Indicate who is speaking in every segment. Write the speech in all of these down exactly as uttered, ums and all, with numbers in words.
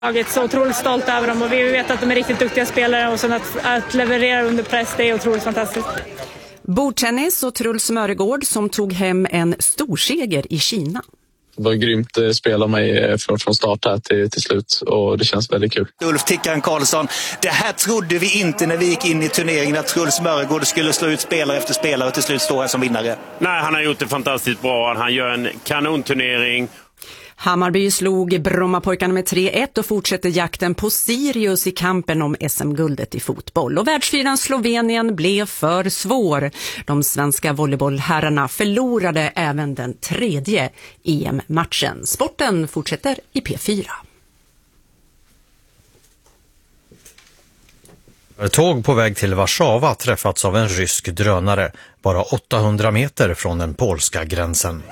Speaker 1: Jag är så otroligt stolt över dem och vi vet att de är riktigt duktiga spelare och sen att, att leverera under press, det är otroligt fantastiskt.
Speaker 2: Bordtennis och Truls Mörgård som tog hem en storseger i Kina.
Speaker 3: Det var grymt att spela mig från, från start här till, till slut och det känns väldigt kul.
Speaker 4: Ulf Tickan Karlsson, det här trodde vi inte när vi gick in i turneringen att Truls Mörgård skulle slå ut spelare efter spelare och till slut stå här som vinnare.
Speaker 5: Nej, han har gjort det fantastiskt bra. Han gör en kanonturnering.
Speaker 2: Hammarby slog Brommapojkarna med tre ett och fortsätter jakten på Sirius i kampen om S M-guldet i fotboll. Och världsfyran Slovenien blev för svår. De svenska volleybollherrarna förlorade även den tredje E M-matchen. Sporten fortsätter i P fyra.
Speaker 6: Tåg på väg till Warszawa träffats av en rysk drönare bara åttahundra meter från den polska gränsen.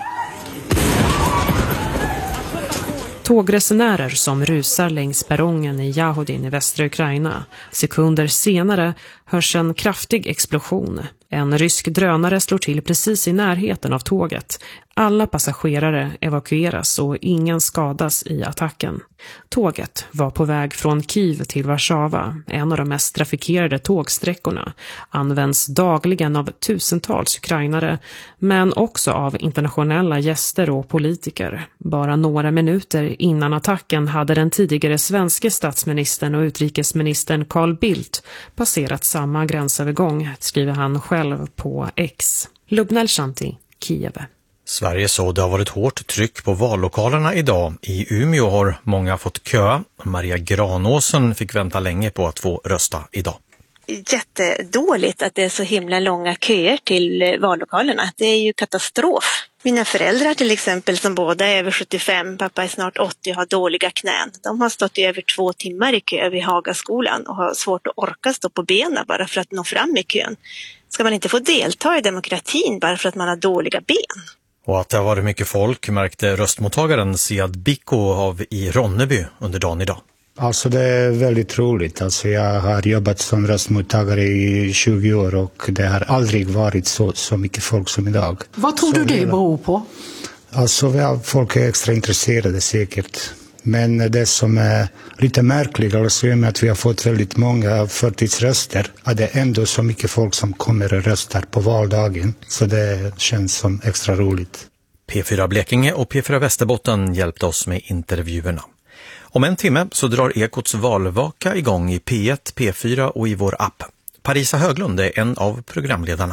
Speaker 7: Tågresenärer som rusar längs perrongen i Jahodin i västra Ukraina. Sekunder senare hörs en kraftig explosion. En rysk drönare slår till precis i närheten av tåget. Alla passagerare evakueras och ingen skadas i attacken. Tåget var på väg från Kiev till Warszawa, en av de mest trafikerade tågsträckorna. Används dagligen av tusentals ukrainare, men också av internationella gäster och politiker. Bara några minuter innan attacken hade den tidigare svenska statsministern och utrikesministern Carl Bildt passerat samma gränsövergång, skriver han själv på X. Lubna Shanti, Kiev.
Speaker 6: Sverige så det har varit hårt tryck på vallokalerna idag. I Umeå har många fått köa. Maria Granåsen fick vänta länge på att få rösta idag.
Speaker 8: Jättedåligt att det är så himla långa köer till vallokalerna. Det är ju katastrof. Mina föräldrar till exempel som båda är över sjuttiofem, pappa är snart åttio och har dåliga knän. De har stått i över två timmar i kö vid Hagaskolan och har svårt att orka stå på benen bara för att nå fram i kön. Ska man inte få delta i demokratin bara för att man har dåliga ben?
Speaker 6: Och att det har varit mycket folk märkte röstmottagaren Siad Biko av i Ronneby under dagen idag.
Speaker 9: Alltså det är väldigt roligt. Alltså jag har jobbat som röstmottagare i tjugo år och det har aldrig varit så, så mycket folk som idag.
Speaker 10: Vad tror så du det beror på?
Speaker 9: Alltså ja, folk är extra intresserade säkert. Men det som är lite märkligt alltså är med att vi har fått väldigt många förtidsröster. Att det är ändå så mycket folk som kommer och röstar på valdagen. Så det känns som extra roligt.
Speaker 6: P fyra Blekinge och P fyra Västerbotten hjälpte oss med intervjuerna. Om en timme så drar Ekots valvaka igång i P ett, P fyra och i vår app. Parisa Höglund är en av programledarna.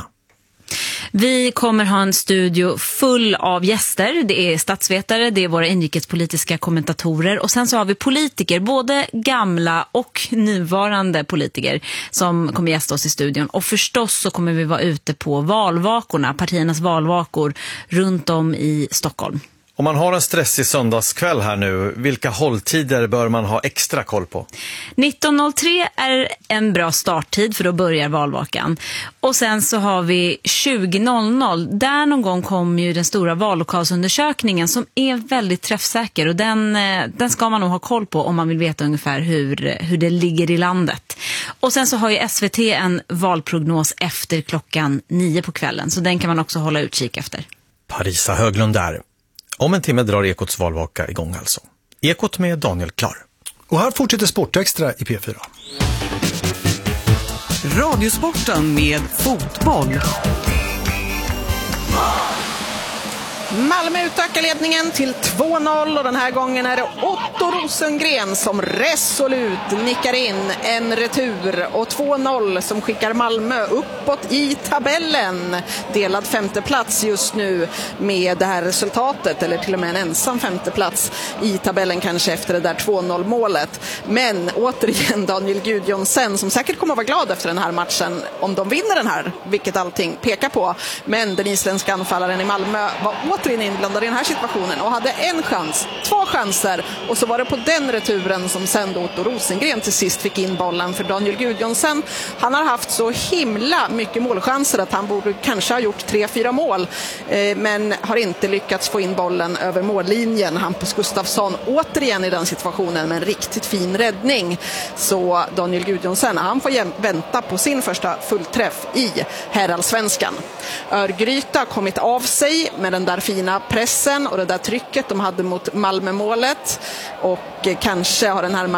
Speaker 11: Vi kommer ha en studio full av gäster. Det är statsvetare, det är våra inrikespolitiska kommentatorer och sen så har vi politiker, både gamla och nuvarande politiker som kommer gästa oss i studion. Och förstås så kommer vi vara ute på valvakorna, partiernas valvakor runt om i Stockholm.
Speaker 6: Om man har en stressig söndagskväll här nu, vilka hålltider bör man ha extra koll på?
Speaker 11: nitton noll tre är en bra starttid för då börjar valvakan. Och sen så har vi tjugo noll noll. Där någon gång kommer ju den stora vallokalsundersökningen som är väldigt träffsäker. Och den, den ska man nog ha koll på om man vill veta ungefär hur, hur det ligger i landet. Och sen så har ju S V T en valprognos efter klockan nio på kvällen. Så den kan man också hålla utkik efter.
Speaker 6: Parisa Höglund där. Om en timme drar Ekots valvaka igång alltså. Ekot med Daniel Klar.
Speaker 12: Och här fortsätter Sportextra i P fyra.
Speaker 13: Radiosporten med fotboll.
Speaker 14: Malmö utökar ledningen till två noll och den här gången är det Otto Rosengren som resolut nickar in en retur och två noll som skickar Malmö uppåt i tabellen. Delad femteplats just nu med det här resultatet, eller till och med en ensam femteplats i tabellen kanske efter det där två noll målet. Men återigen Daniel Gudjonsen som säkert kommer att vara glad efter den här matchen om de vinner den här, vilket allting pekar på. Men den isländska anfallaren i Malmö var återigen inblandad i den här situationen och hade en chans, två chanser och så var det på den returen som sen Otto Rosengren till sist fick in bollen för Daniel Gudjonsen. Han har haft så himla mycket målchanser att han borde kanske ha gjort tre, fyra mål eh, men har inte lyckats få in bollen över mållinjen. Hampus Gustafsson återigen i den situationen med en riktigt fin räddning. Så Daniel Gudjonsen, han får vänta på sin första fullträff i herrallsvenskan. Örgryte har kommit av sig med den där fina pressen och det där trycket de hade mot Malmömålet. Och kanske har den här